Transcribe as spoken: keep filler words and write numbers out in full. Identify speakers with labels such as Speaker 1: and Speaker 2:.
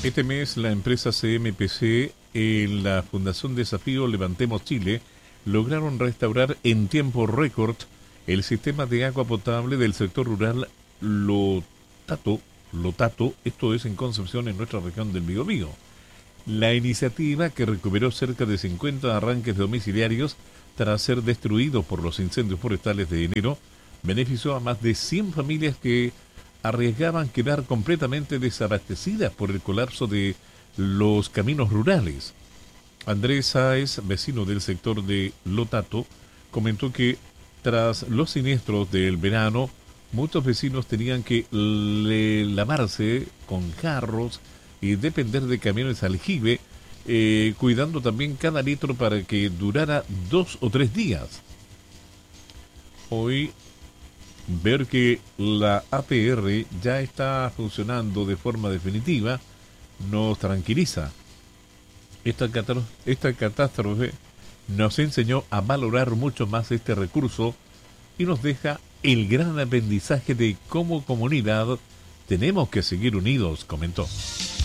Speaker 1: Este mes la empresa C M P C y la Fundación Desafío Levantemos Chile lograron restaurar en tiempo récord el sistema de agua potable del sector rural Lotato, Lotato, esto es en Concepción, en nuestra región del Biobío. La iniciativa, que recuperó cerca de cincuenta arranques domiciliarios tras ser destruidos por los incendios forestales de enero, benefició a más de cien familias que arriesgaban quedar completamente desabastecidas por el colapso de los caminos rurales. Andrés Sáez, vecino del sector de Lotato, comentó que tras los siniestros del verano, muchos vecinos tenían que le lavarse con jarros y depender de camiones aljibe, eh, cuidando también cada litro para que durara dos o tres días. Hoy, ver que la A P R ya está funcionando de forma definitiva nos tranquiliza. Esta, catastro- esta catástrofe nos enseñó a valorar mucho más este recurso y nos deja el gran aprendizaje de cómo comunidad tenemos que seguir unidos, comentó.